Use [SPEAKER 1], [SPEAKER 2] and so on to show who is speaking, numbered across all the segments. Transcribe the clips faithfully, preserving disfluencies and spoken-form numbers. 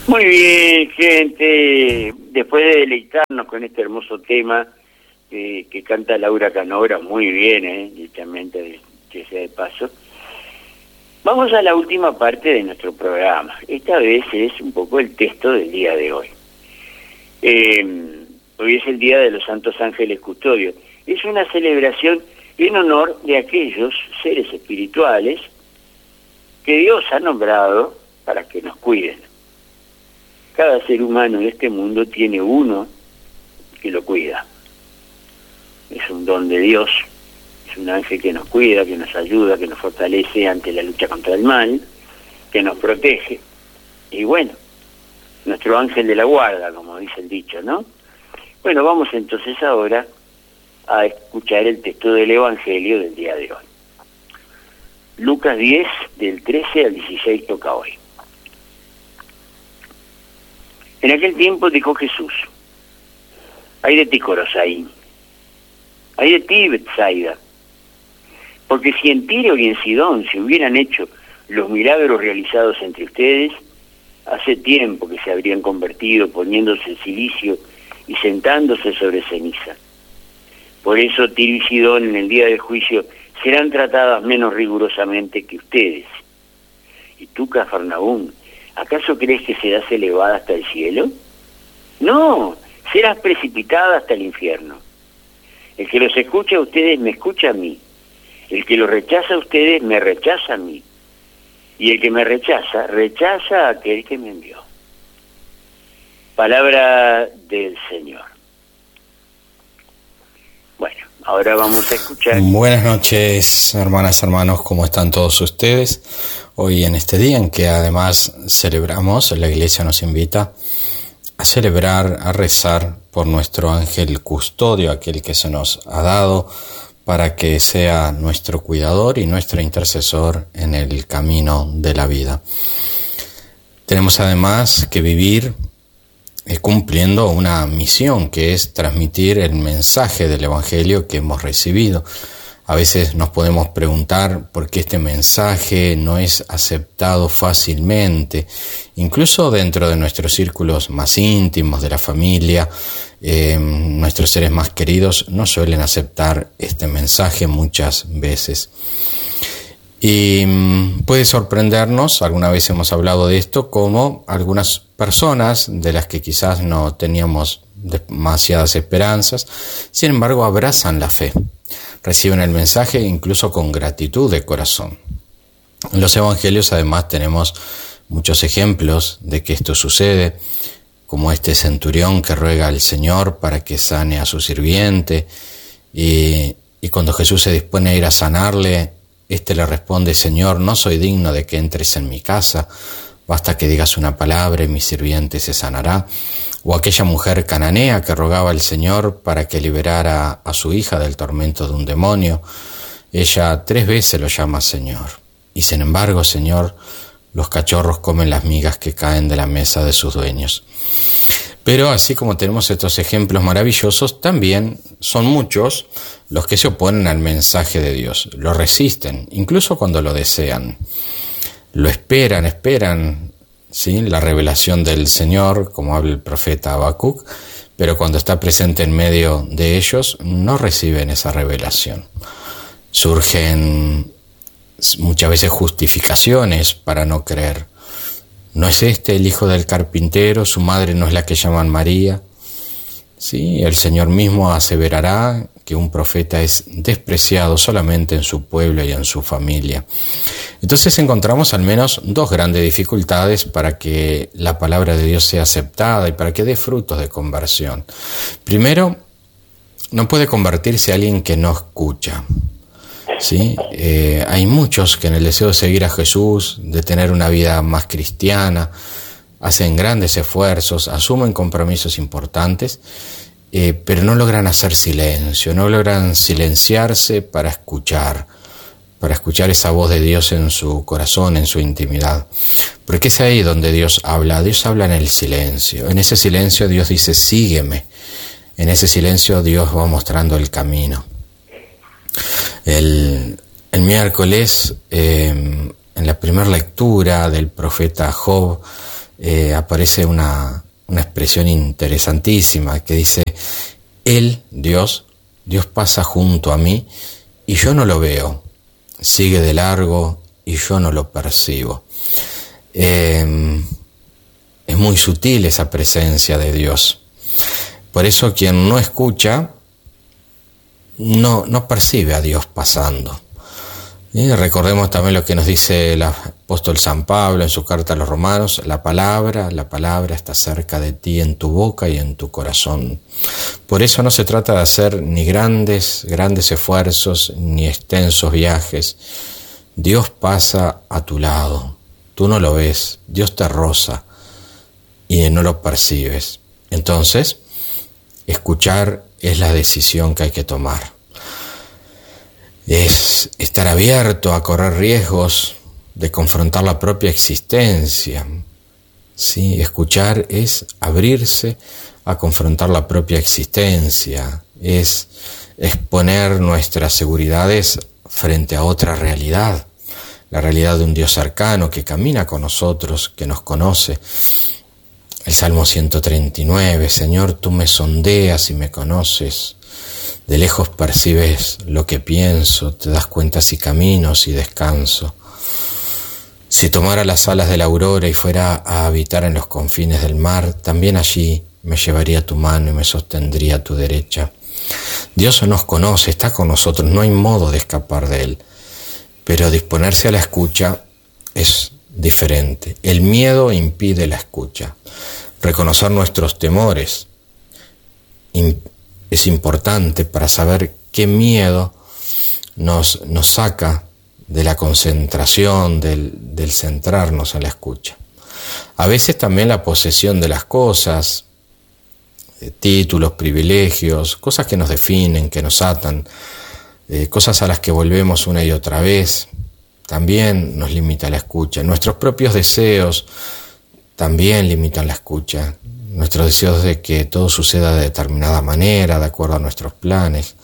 [SPEAKER 1] Muy bien, gente. Después de deleitarnos con este hermoso tema eh, que canta Laura Canora, muy bien, eh, directamente, que sea de paso. Vamos a la última parte de nuestro programa. Esta vez es un poco el texto del día de hoy. Eh, hoy es el Día de los Santos Ángeles Custodios. Es una celebración en honor de aquellos seres espirituales que Dios ha nombrado para que nos cuiden. Cada ser humano en este mundo tiene uno que lo cuida. Es un don de Dios, es un ángel que nos cuida, que nos ayuda, que nos fortalece ante la lucha contra el mal, que nos protege. Y bueno, nuestro ángel de la guarda, como dice el dicho, ¿no? Bueno, vamos entonces ahora a escuchar el texto del Evangelio del día de hoy. Lucas diez, del trece al dieciséis toca hoy. En aquel tiempo dijo Jesús: ay de ti, Corosaín, ay de ti, Betsaida, porque si en Tiro y en Sidón se hubieran hecho los milagros realizados entre ustedes, hace tiempo que se habrían convertido poniéndose el cilicio y sentándose sobre ceniza. Por eso Tiro y Sidón en el día del juicio serán tratadas menos rigurosamente que ustedes. Y tú, Cafarnaúm, ¿acaso crees que serás elevada hasta el cielo? No, serás precipitada hasta el infierno. El que los escucha a ustedes me escucha a mí. El que los rechaza a ustedes me rechaza a mí. Y el que me rechaza, rechaza a aquel que me envió. Palabra del Señor. Bueno, ahora vamos a escuchar.
[SPEAKER 2] Buenas noches, hermanas, hermanos, ¿cómo están todos ustedes? Hoy en este día en que además celebramos, la Iglesia nos invita a celebrar, a rezar por nuestro ángel custodio, aquel que se nos ha dado para que sea nuestro cuidador y nuestro intercesor en el camino de la vida. Tenemos además que vivir eh, cumpliendo una misión, que es transmitir el mensaje del Evangelio que hemos recibido. A veces nos podemos preguntar por qué este mensaje no es aceptado fácilmente. Incluso dentro de nuestros círculos más íntimos, de la familia, eh, nuestros seres más queridos no suelen aceptar este mensaje muchas veces. Y um, puede sorprendernos, alguna vez hemos hablado de esto, como algunas personas de las que quizás no teníamos demasiadas esperanzas, sin embargo abrazan la fe. Reciben el mensaje incluso con gratitud de corazón. En los evangelios además tenemos muchos ejemplos de que esto sucede, como este centurión que ruega al Señor para que sane a su sirviente, y, y cuando Jesús se dispone a ir a sanarle, éste le responde: Señor, no soy digno de que entres en mi casa, basta que digas una palabra y mi sirviente se sanará. O aquella mujer cananea que rogaba al Señor para que liberara a su hija del tormento de un demonio. Ella tres veces lo llama Señor. Y sin embargo, Señor, los cachorros comen las migas que caen de la mesa de sus dueños. Pero así como tenemos estos ejemplos maravillosos, también son muchos los que se oponen al mensaje de Dios. Lo resisten, incluso cuando lo desean. Lo esperan, esperan, ¿sí?, la revelación del Señor, como habla el profeta Habacuc, pero cuando está presente en medio de ellos, no reciben esa revelación. Surgen muchas veces justificaciones para no creer. ¿No es este el hijo del carpintero? ¿Su madre no es la que llaman María? Sí, el Señor mismo aseverará que un profeta es despreciado solamente en su pueblo y en su familia. Entonces encontramos al menos dos grandes dificultades para que la palabra de Dios sea aceptada y para que dé frutos de conversión. Primero, no puede convertirse alguien que no escucha. ¿Sí? Eh, hay muchos que en el deseo de seguir a Jesús, de tener una vida más cristiana, hacen grandes esfuerzos, asumen compromisos importantes, eh, pero no logran hacer silencio, no logran silenciarse para escuchar, para escuchar esa voz de Dios en su corazón, en su intimidad. Porque es ahí donde Dios habla. Dios habla en el silencio. En ese silencio Dios dice: sígueme. En ese silencio Dios va mostrando el camino. El, el miércoles, eh, en la primera lectura del profeta Job, eh, aparece una, una expresión interesantísima que dice: Él, Dios, Dios pasa junto a mí y yo no lo veo, sigue de largo y yo no lo percibo. Eh, es muy sutil esa presencia de Dios. Por eso quien no escucha no, no percibe a Dios pasando. Y recordemos también lo que nos dice el apóstol San Pablo en su carta a los Romanos: la palabra, la palabra está cerca de ti, en tu boca y en tu corazón. Por eso no se trata de hacer ni grandes, grandes esfuerzos, ni extensos viajes. Dios pasa a tu lado, tú no lo ves, Dios te roza y no lo percibes. Entonces, escuchar es la decisión que hay que tomar. Es estar abierto a correr riesgos de confrontar la propia existencia. Sí, escuchar es abrirse a confrontar la propia existencia, es exponer nuestras seguridades frente a otra realidad, la realidad de un Dios cercano que camina con nosotros, que nos conoce. El Salmo ciento treinta y nueve: Señor, tú me sondeas y me conoces. De lejos percibes lo que pienso, te das cuenta si camino, si descanso. Si tomara las alas de la aurora y fuera a habitar en los confines del mar, también allí me llevaría tu mano y me sostendría a tu derecha. Dios nos conoce, está con nosotros, no hay modo de escapar de Él. Pero disponerse a la escucha es diferente. El miedo impide la escucha. Reconocer nuestros temores es importante para saber qué miedo nos, nos saca de la concentración, del, del centrarnos en la escucha. A veces también la posesión de las cosas, eh, títulos, privilegios, cosas que nos definen, que nos atan, eh, cosas a las que volvemos una y otra vez, también nos limita la escucha. Nuestros propios deseos también limitan la escucha. Nuestros deseos de que todo suceda de determinada manera, de acuerdo a nuestros planes.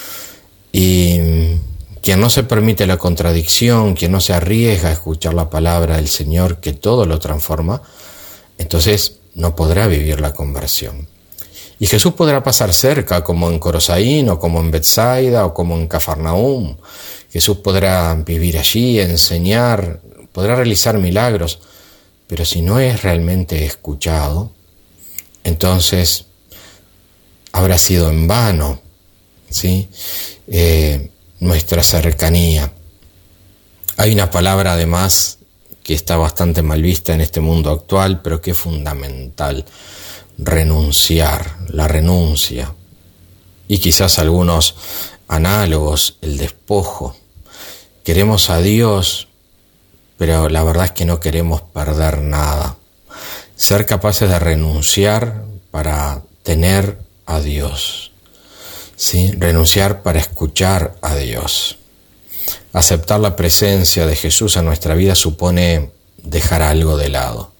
[SPEAKER 2] Y quien no se permite la contradicción, quien no se arriesga a escuchar la palabra del Señor, que todo lo transforma, entonces no podrá vivir la conversión. Y Jesús podrá pasar cerca, como en Corosaín, o como en Betsaida, o como en Cafarnaúm. Jesús podrá vivir allí, enseñar, podrá realizar milagros, pero si no es realmente escuchado, entonces habrá sido en vano, ¿sí? Eh, nuestra cercanía. Hay una palabra además que está bastante mal vista en este mundo actual, pero que es fundamental: renunciar, la renuncia. Y quizás algunos análogos, el despojo. Queremos a Dios, pero la verdad es que no queremos perder nada. Ser capaces de renunciar para tener a Dios, ¿sí? Renunciar para escuchar a Dios. Aceptar la presencia de Jesús en nuestra vida supone dejar algo de lado.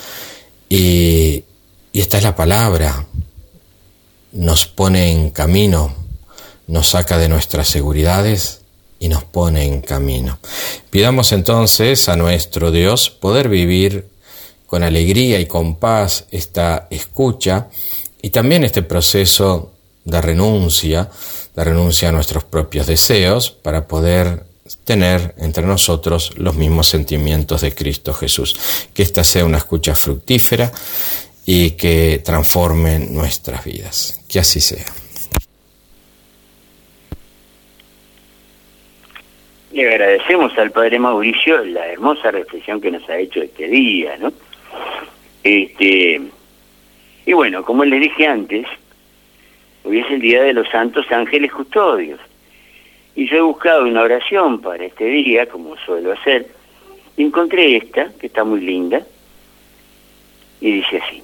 [SPEAKER 2] Y, y esta es la palabra. Nos pone en camino, nos saca de nuestras seguridades y nos pone en camino. Pidamos entonces a nuestro Dios poder vivir con alegría y con paz esta escucha y también este proceso de renuncia, de renuncia a nuestros propios deseos, para poder tener entre nosotros los mismos sentimientos de Cristo Jesús. Que esta sea una escucha fructífera y que transforme nuestras vidas. Que así sea.
[SPEAKER 1] Le agradecemos al Padre Mauricio la hermosa reflexión que nos ha hecho este día, ¿no? Este, y bueno, como les dije antes, hoy es el Día de los Santos Ángeles Custodios. Y yo he buscado una oración para este día, como suelo hacer, y encontré esta, que está muy linda, y dice así: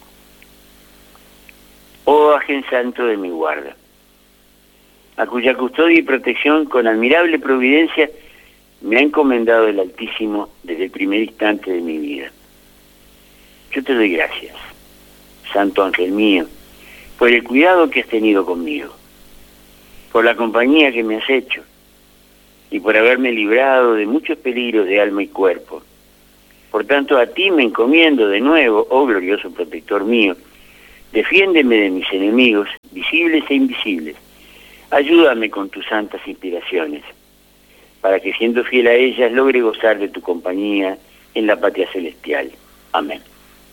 [SPEAKER 1] Oh ángel santo de mi guarda, a cuya custodia y protección con admirable providencia me ha encomendado el Altísimo desde el primer instante de mi vida. Yo te doy gracias, santo ángel mío, por el cuidado que has tenido conmigo, por la compañía que me has hecho y por haberme librado de muchos peligros de alma y cuerpo. Por tanto, a ti me encomiendo de nuevo, oh glorioso protector mío. Defiéndeme de mis enemigos, visibles e invisibles. Ayúdame con tus santas inspiraciones, para que siendo fiel a ellas logre gozar de tu compañía en la patria celestial. Amén.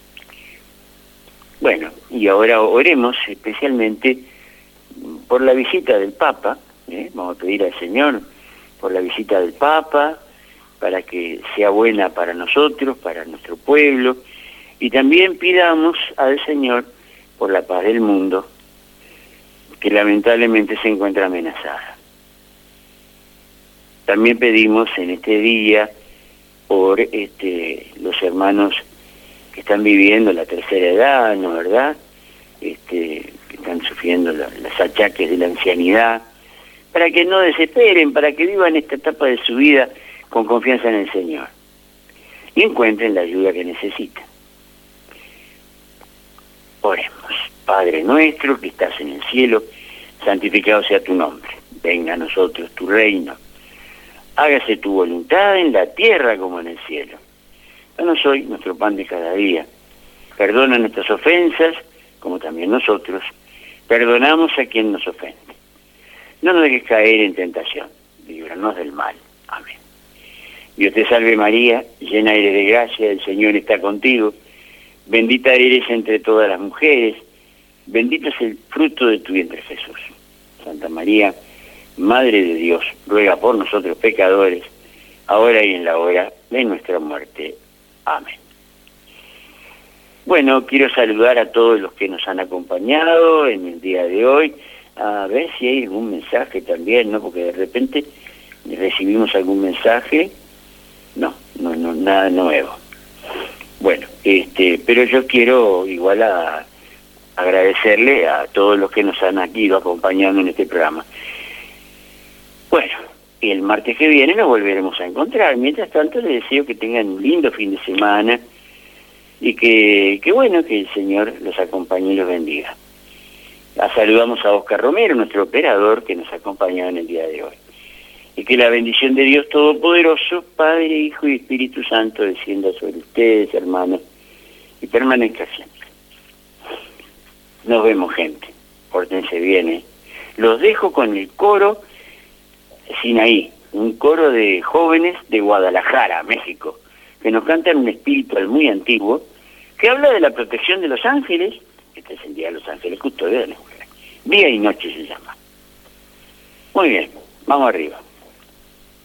[SPEAKER 1] Bueno, y ahora oremos especialmente por la visita del Papa, ¿eh? Vamos a pedir al Señor por la visita del Papa, para que sea buena para nosotros, para nuestro pueblo, y también pidamos al Señor por la paz del mundo, que lamentablemente se encuentra amenazada. También pedimos en este día por este, los hermanos que están viviendo la tercera edad, ¿no verdad? Este, que están sufriendo la, los achaques de la ancianidad, para que no desesperen, para que vivan esta etapa de su vida con confianza en el Señor y encuentren la ayuda que necesitan. Oremos. Padre nuestro que estás en el cielo, santificado sea tu nombre. Venga a nosotros tu reino. Hágase tu voluntad en la tierra como en el cielo. Danos hoy nuestro pan de cada día. Perdona nuestras ofensas, como también nosotros perdonamos a quien nos ofende. No nos dejes caer en tentación, líbranos del mal. Amén. Dios te salve María, llena eres de gracia, el Señor está contigo. Bendita eres entre todas las mujeres, bendito es el fruto de tu vientre Jesús. Santa María, Madre de Dios, ruega por nosotros pecadores, ahora y en la hora de nuestra muerte. Amén. Bueno, quiero saludar a todos los que nos han acompañado en el día de hoy, a ver si hay algún mensaje también, ¿no? Porque de repente recibimos algún mensaje, no, no, no, nada nuevo. Bueno, este, pero yo quiero igual a agradecerle a todos los que nos han ido acompañando en este programa. Bueno, y el martes que viene nos volveremos a encontrar. Mientras tanto, les deseo que tengan un lindo fin de semana y que, que bueno, que el Señor los acompañe y los bendiga. Ah, saludamos a Oscar Romero, nuestro operador, que nos acompaña en el día de hoy. Y que la bendición de Dios Todopoderoso, Padre, Hijo y Espíritu Santo, descienda sobre ustedes, hermanos, y permanezca siempre. Nos vemos, gente. Pórtense bien, ¿eh? Los dejo con el coro Sinaí, un coro de jóvenes de Guadalajara, México, que nos cantan un espiritual muy antiguo, que habla de la protección de los ángeles. Este es el Día de los Ángeles Custodios de la Escuela. Día y noche se llama. Muy bien, vamos arriba.